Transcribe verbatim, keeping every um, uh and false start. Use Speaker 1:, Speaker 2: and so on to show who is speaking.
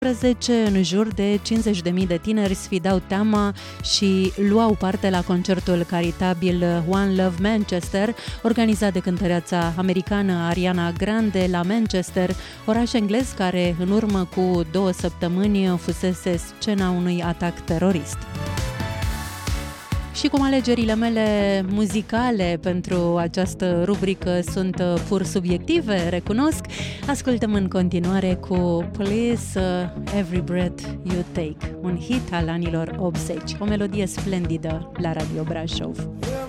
Speaker 1: În jur de cincizeci de mii de tineri sfidau teama și luau parte la concertul caritabil One Love Manchester, organizat de cântăreața americană Ariana Grande la Manchester, oraș englez care în urmă cu două săptămâni fusese scena unui atac terorist. Și cum alegerile mele muzicale pentru această rubrică sunt pur subiective, recunosc, ascultăm în continuare cu Police, uh, Every Breath You Take, un hit al anilor optzeci, o melodie splendidă la Radio Brașov.